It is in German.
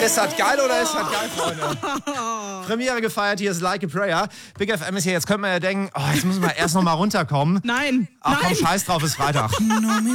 Ist das geil oder ist das geil, Freunde? Premiere gefeiert, hier ist Like a Prayer. Big FM ist hier, jetzt könnte man ja denken, jetzt müssen wir erst noch mal runterkommen. Nein, Ach komm, scheiß drauf, ist Freitag.